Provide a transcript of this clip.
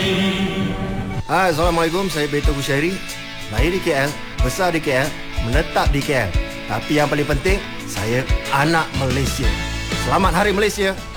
Hai, Assalamualaikum. Saya Beto Bushairi. Lahir di KL, besar di KL, menetap di KL. Tapi yang paling penting, saya anak Malaysia. Selamat Hari Malaysia.